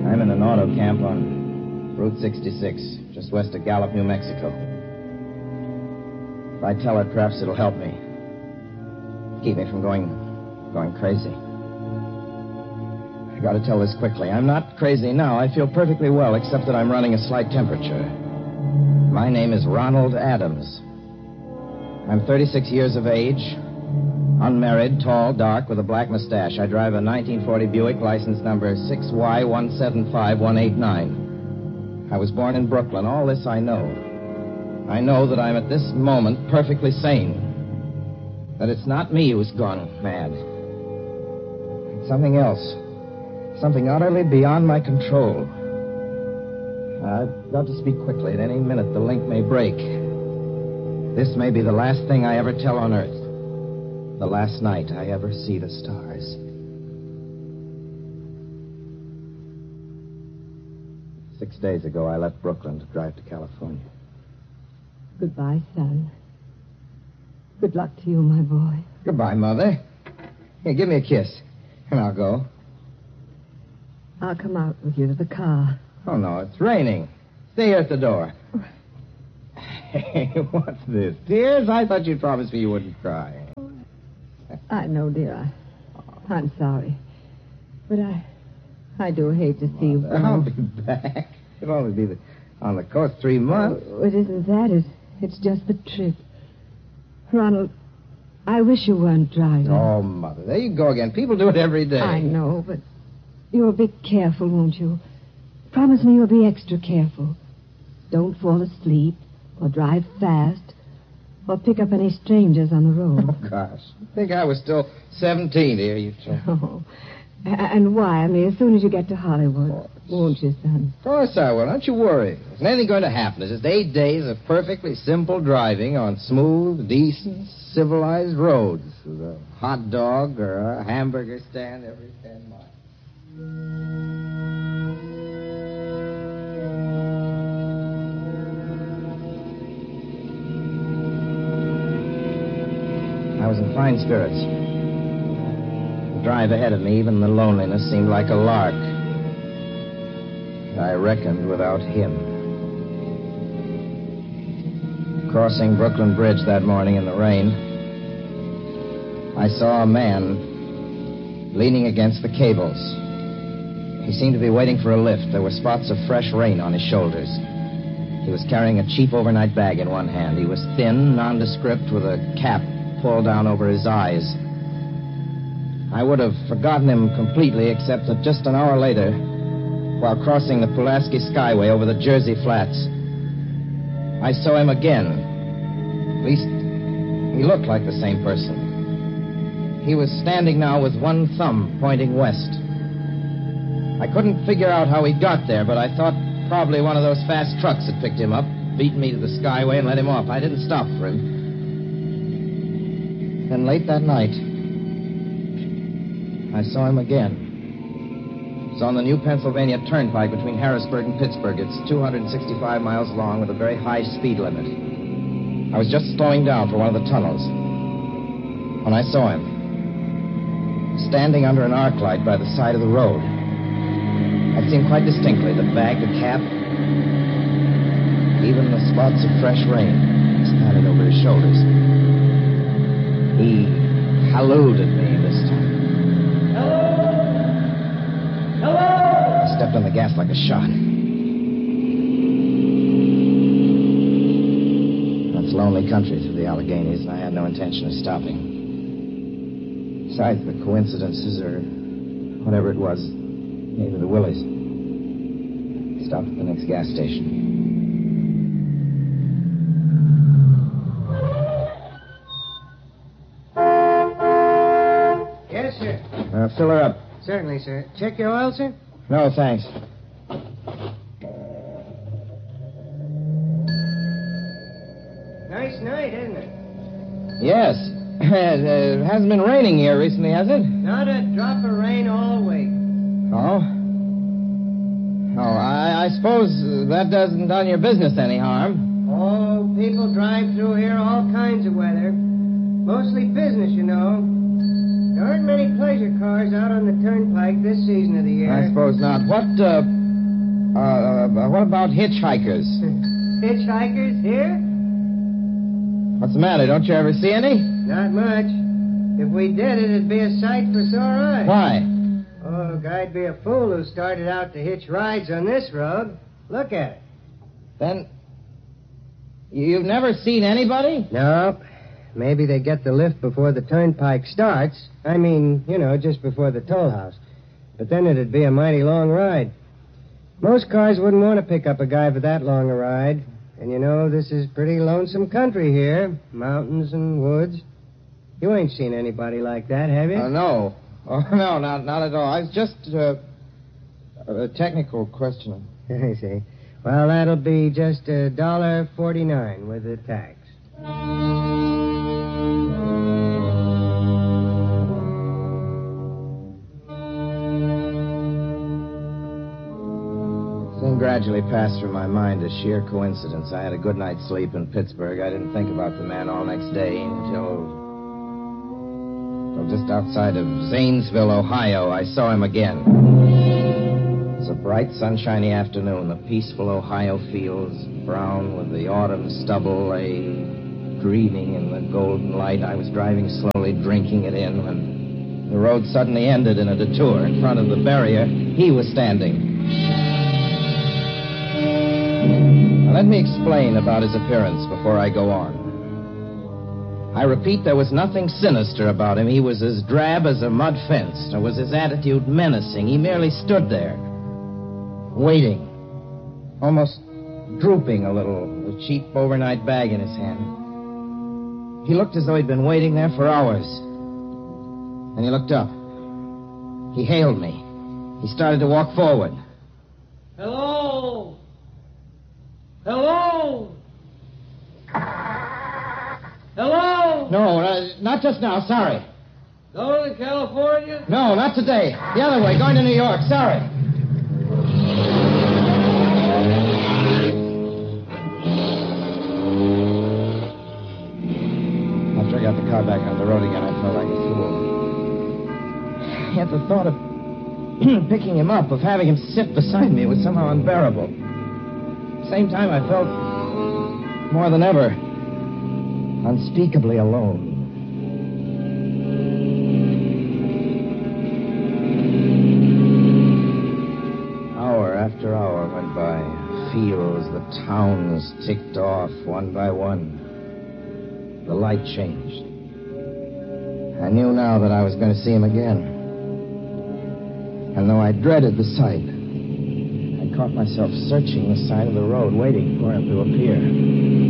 I'm in an auto camp on Route 66, just west of Gallup, New Mexico. If I tell it, perhaps it'll help me. Keep me from going crazy. I gotta tell this quickly. I'm not crazy now. I feel perfectly well, except that I'm running a slight temperature. My name is Ronald Adams. I'm 36 years of age, unmarried, tall, dark, with a black mustache. I drive a 1940 Buick, license number 6Y175189. I was born in Brooklyn. All this I know. I know that I'm at this moment perfectly sane. That it's not me who's gone mad. It's something else. Something utterly beyond my control. I've got to speak quickly. At any minute, the link may break. This may be the last thing I ever tell on Earth. The last night I ever see the stars. 6 days ago, I left Brooklyn to drive to California. Goodbye, son. Good luck to you, my boy. Goodbye, Mother. Here, give me a kiss, and I'll go. I'll come out with you to the car. Oh, no, it's raining. Stay here at the door. Hey, what's this? Tears? I thought you'd promised me you wouldn't cry. I know, dear. I'm sorry. But I do hate to see you go. I'll be back. It'll only be on the coast 3 months. Oh, it isn't that. It's just the trip. Ronald, I wish you weren't driving. Oh, Mother, there you go again. People do it every day. I know, but you'll be careful, won't you? Promise me you'll be extra careful. Don't fall asleep or drive fast or pick up any strangers on the road. Oh, gosh. I think I was still 17 here, you two. Oh. And why? I mean, as soon as you get to Hollywood, won't you, son? Of course I will. Don't you worry. There's nothing going to happen. It's just 8 days of perfectly simple driving on smooth, decent, civilized roads with a hot dog or a hamburger stand every 10 miles. I was in fine spirits. The drive ahead of me, even the loneliness, seemed like a lark. I reckoned without him. Crossing Brooklyn Bridge that morning in the rain, I saw a man leaning against the cables. He seemed to be waiting for a lift. There were spots of fresh rain on his shoulders. He was carrying a cheap overnight bag in one hand. He was thin, nondescript, with a cap pulled down over his eyes. I would have forgotten him completely, except that just an hour later, while crossing the Pulaski Skyway over the Jersey Flats, I saw him again. At least, he looked like the same person. He was standing now with one thumb pointing west. I couldn't figure out how he got there, but I thought probably one of those fast trucks had picked him up, beaten me to the Skyway, and let him off. I didn't stop for him. Then late that night, I saw him again. It was on the new Pennsylvania Turnpike between Harrisburg and Pittsburgh. It's 265 miles long with a very high speed limit. I was just slowing down for one of the tunnels when I saw him standing under an arc light by the side of the road. I'd seen quite distinctly the bag, the cap, even the spots of fresh rain spattered over his shoulders. He hallooed at me this time. I stepped on the gas like a shot. That's lonely country through the Alleghenies, and I had no intention of stopping. Besides, the coincidences, or whatever it was, gave me the willies. Stopped at the next gas station. Yes, sir. Fill her up. Certainly, sir. Check your oil, sir? No, thanks. Nice night, isn't it? Yes. It hasn't been raining here recently, has it? Not a drop of rain all week. Oh? Oh, I suppose that doesn't done your business any harm. Oh, people drive through here all kinds of weather. Mostly business, you know. There aren't many pleasure cars out on the turnpike this season of the year. I suppose not. What What about hitchhikers? Hitchhikers here? What's the matter? Don't you ever see any? Not much. If we did, it'd be a sight for sore eyes. Why? Oh, a guy'd be a fool who started out to hitch rides on this road. Look at it. Then, you've never seen anybody? No. Maybe they get the lift before the turnpike starts. I mean, just before the toll house. But then it'd be a mighty long ride. Most cars wouldn't want to pick up a guy for that long a ride. And this is pretty lonesome country here. Mountains and woods. You ain't seen anybody like that, have you? No. Oh, no, not at all. I was just a technical question. I see. Well, that'll be just $1.49 with the tax. Gradually passed through my mind as sheer coincidence. I had a good night's sleep in Pittsburgh. I didn't think about the man all next day until just outside of Zanesville, Ohio, I saw him again. It was a bright, sunshiny afternoon. The peaceful Ohio fields, brown with the autumn stubble, lay dreaming in the golden light. I was driving slowly, drinking it in, when the road suddenly ended in a detour. In front of the barrier, he was standing. Now, let me explain about his appearance before I go on. I repeat, there was nothing sinister about him. He was as drab as a mud fence, nor was his attitude menacing. He merely stood there, waiting, almost drooping a little, with a cheap overnight bag in his hand. He looked as though he'd been waiting there for hours. Then he looked up. He hailed me. He started to walk forward. Hello? Hello? Hello? No, not just now. Sorry. Going to California? No, not today. The other way, going to New York. Sorry. After I got the car back on the road again, I felt like a fool. Yet the thought of picking him up, of having him sit beside me, was somehow unbearable. At the same time, I felt more than ever unspeakably alone. Hour after hour went by. Fields, the towns ticked off one by one. The light changed. I knew now that I was going to see him again. And though I dreaded the sight, I caught myself searching the side of the road, waiting for him to appear.